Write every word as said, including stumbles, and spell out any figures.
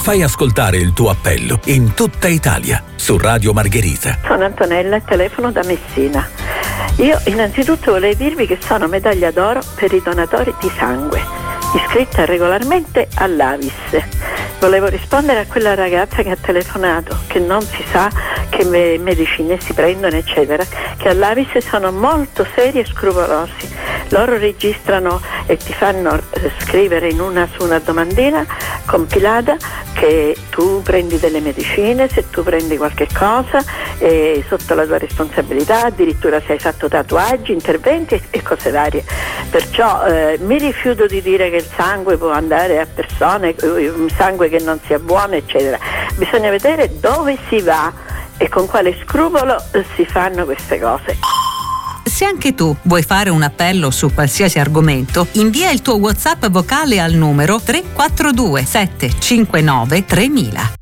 Fai ascoltare il tuo appello in tutta Italia su Radio Margherita. Sono Antonella e telefono da Messina. Io innanzitutto vorrei dirvi che sono medaglia d'oro per i donatori di sangue, iscritta regolarmente all'Avis. Volevo rispondere a quella ragazza che ha telefonato, che non si sa che me- medicine si prendono eccetera, che all'Avis sono molto seri e scrupolosi. Loro registrano e ti fanno eh, scrivere in una su una domandina compilata che tu prendi delle medicine, se tu prendi qualche cosa è sotto la tua responsabilità, addirittura se hai fatto tatuaggi, interventi e, e cose varie. Perciò eh, mi rifiuto di dire che il sangue può andare a persone, eh, un sangue che non sia buono eccetera. Bisogna vedere dove si va e con quale scrupolo eh, si fanno queste cose. Se anche tu vuoi fare un appello su qualsiasi argomento, invia il tuo WhatsApp vocale al numero tre quattro due sette cinque nove tremila.